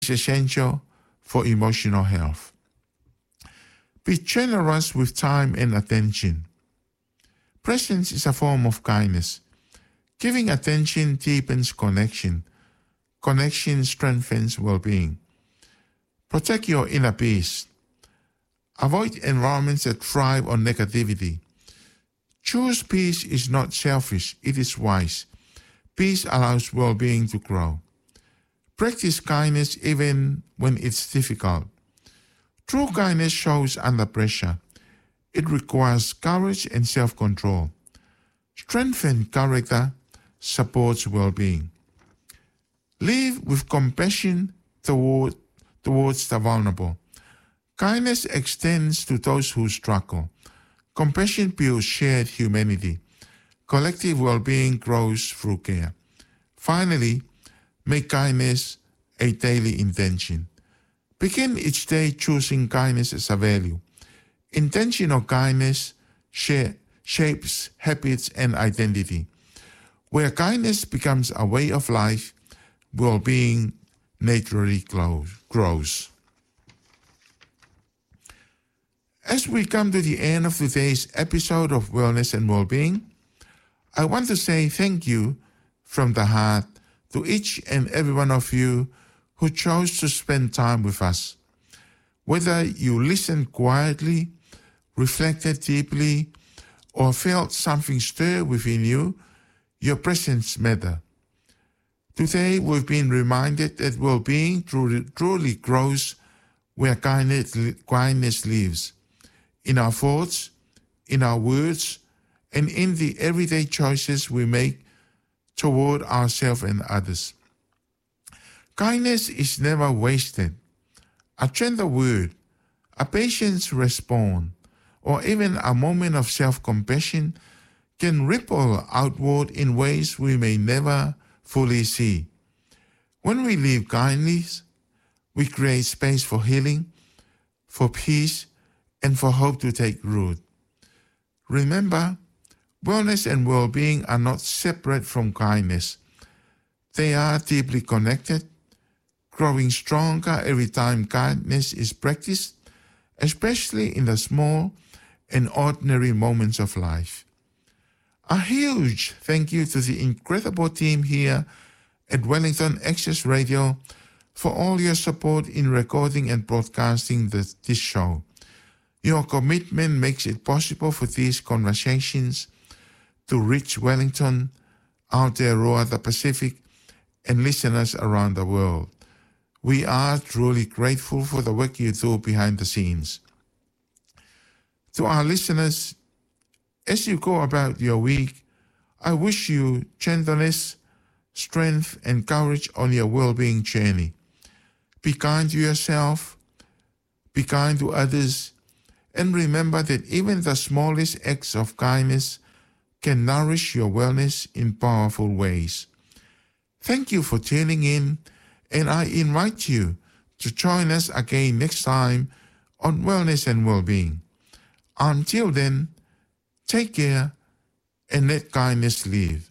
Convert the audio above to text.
essential for emotional health. Be generous with time and attention. Presence is a form of kindness. Giving attention deepens connection. Connection strengthens well-being. Protect your inner peace. Avoid environments that thrive on negativity. Choose peace is not selfish, it is wise. Peace allows well-being to grow. Practice kindness even when it's difficult. True kindness shows under pressure. It requires courage and self-control. Strengthened character supports well-being. Live with compassion towards the vulnerable. Kindness extends to those who struggle. Compassion builds shared humanity. Collective well-being grows through care. Finally, make kindness a daily intention. Begin each day choosing kindness as a value. Intentional kindness shapes habits and identity. Where kindness becomes a way of life, well-being naturally grows. As we come to the end of today's episode of Wellness and Wellbeing, I want to say thank you from the heart to each and every one of you who chose to spend time with us. Whether you listened quietly, reflected deeply, or felt something stir within you, your presence matters. Today we've been reminded that well-being truly grows where kindness lives. In our thoughts, in our words, and in the everyday choices we make toward ourselves and others. Kindness is never wasted. A gentle word, a patient response, or even a moment of self-compassion can ripple outward in ways we may never fully see. When we live kindly, we create space for healing, for peace, and for hope to take root. Remember, wellness and well-being are not separate from kindness. They are deeply connected, growing stronger every time kindness is practiced, especially in the small and ordinary moments of life. A huge thank you to the incredible team here at Wellington Access Radio for all your support in recording and broadcasting this show. Your commitment makes it possible for these conversations to reach Wellington, Aotearoa, the Pacific, and listeners around the world. We are truly grateful for the work you do behind the scenes. To our listeners, as you go about your week, I wish you gentleness, strength, and courage on your well-being journey. Be kind to yourself, be kind to others, and remember that even the smallest acts of kindness can nourish your wellness in powerful ways. Thank you for tuning in, and I invite you to join us again next time on Wellness and Wellbeing. Until then, take care and let kindness live.